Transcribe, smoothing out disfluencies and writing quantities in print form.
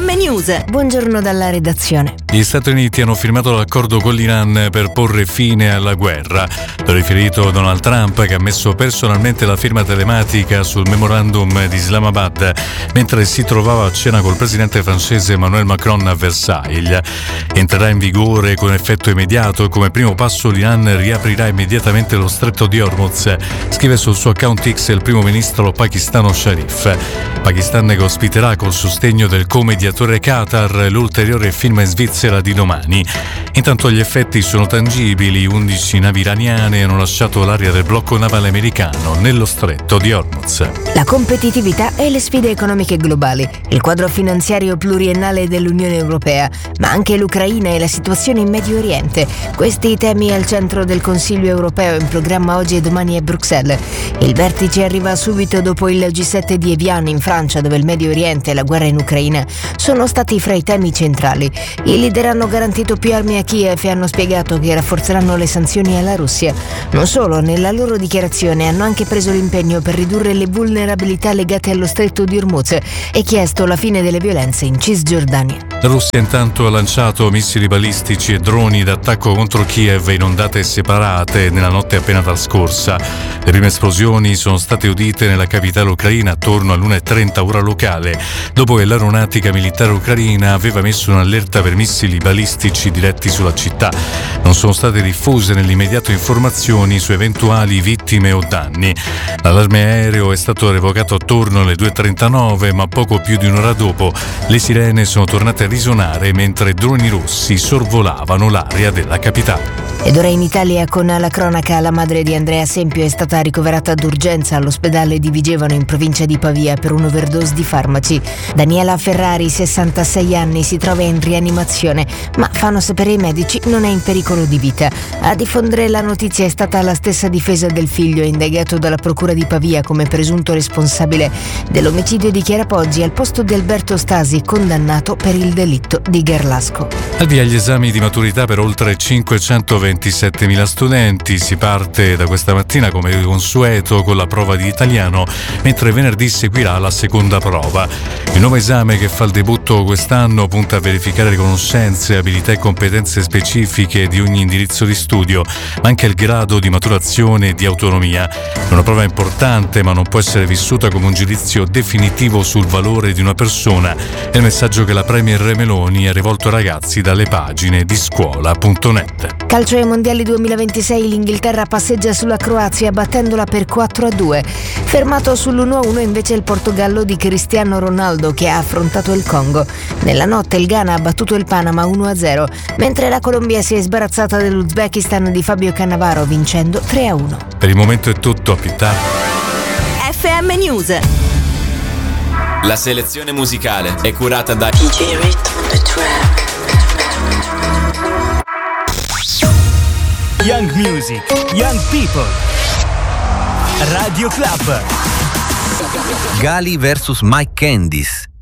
FM News. Buongiorno dalla redazione. Gli Stati Uniti hanno firmato l'accordo con l'Iran per porre fine alla guerra. L'ha riferito Donald Trump, che ha messo personalmente la firma telematica sul memorandum di Islamabad mentre si trovava a cena col presidente francese Emmanuel Macron a Versailles. Entrerà in vigore con effetto immediato e come primo passo l'Iran riaprirà immediatamente lo stretto di Hormuz, scrive sul suo account X il primo ministro pakistano Sharif. Pakistan che ospiterà col sostegno del co-mediatore Qatar l'ulteriore firma in Svizzera di domani. Intanto gli effetti sono tangibili, 11 navi iraniane hanno lasciato l'area del blocco navale americano nello stretto di Hormuz. La competitività e le sfide economiche globali, il quadro finanziario pluriennale dell'Unione Europea, ma anche l'Ucraina e la situazione in Medio Oriente. Questi i temi al centro del Consiglio europeo in programma oggi e domani a Bruxelles. Il vertice arriva subito dopo il G7 di Evian in Francia, dove il Medio Oriente e la guerra in Ucraina sono stati fra i temi centrali. I leader hanno garantito più armi a Kiev e hanno spiegato che rafforzeranno le sanzioni alla Russia. Non solo, nella loro dichiarazione hanno anche preso l'impegno per ridurre le vulnerabilità legate allo stretto di Hormuz e chiesto la fine delle violenze in Cisgiordania. La Russia intanto ha lanciato missili balistici e droni d'attacco contro Kiev in ondate separate nella notte appena trascorsa. Le prime esplosioni sono state udite nella capitale ucraina attorno all'1:30 ora locale, dopo che l'aeronautica militare ucraina aveva messo un'allerta per missili balistici diretti sulla città. Non sono state diffuse nell'immediato informazioni su eventuali vittime o danni. L'allarme aereo è stato revocato attorno alle 2:39, ma poco più di un'ora dopo le sirene sono tornate a risuonare mentre droni russi sorvolavano l'area della capitale. Ed ora in Italia con la cronaca, la madre di Andrea Sempio è stata ricoverata d'urgenza all'ospedale di Vigevano in provincia di Pavia per un'overdose di farmaci. Daniela Ferrari, 66 anni, si trova in rianimazione, ma fanno sapere i medici non è in pericolo di vita. A diffondere la notizia è stata la stessa difesa del figlio, indagato dalla procura di Pavia come presunto responsabile dell'omicidio di Chiara Poggi al posto di Alberto Stasi, condannato per il delitto di Gerlasco. Al via gli esami di maturità per oltre 527.000 studenti. Si parte da questa mattina come consueto con la prova di italiano, mentre venerdì seguirà la seconda prova. Il nuovo esame, che fa il debutto quest'anno, punta a verificare le conoscenze, abilità e competenze specifiche di ogni indirizzo di studio, ma anche il grado di maturazione e di autonomia. È una prova importante, ma non può essere vissuta come un giudizio definitivo sul valore di una persona. È il messaggio che la Premier Meloni ha rivolto ai ragazzi dalle pagine di scuola.net. Calcio ai mondiali 2026, l'Inghilterra passeggia sulla Croazia battendola per 4-2. Fermato sull'1-1 invece il Portogallo di Cristiano Ronaldo, che ha affrontato il Congo. Nella notte il Ghana ha battuto il Panama 1-0, mentre la Colombia si è sbarazzata dell'Uzbekistan di Fabio Cannavaro vincendo 3-1. Per il momento è tutto, a più tardi. FM News. La selezione musicale è curata da DJ Rhythm the Track. Young Music, Young People. Radio Club. Gali vs Mike Candice.